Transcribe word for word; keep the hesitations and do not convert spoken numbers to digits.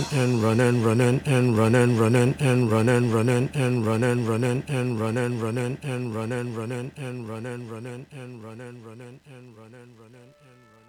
and run and run and and run and run and and run and run and and run and run and and run and run and and run and run and and run and run and and run and run and and run and run and and run